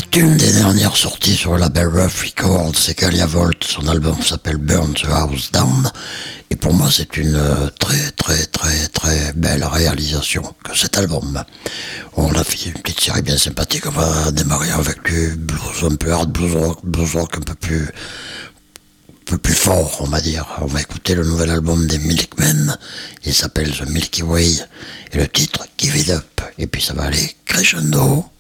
Une des dernières sorties sur le label Rough Records, c'est Kalia Volt, son album s'appelle Burn the House Down, et pour moi c'est une très belle réalisation que cet album. On a fait une petite série bien sympathique, on va démarrer avec du blues un peu hard, blues rock un peu plus fort, on va dire. On va écouter le nouvel album des Milkmen, il s'appelle The Milky Way, et le titre Give It Up, et puis ça va aller crescendo.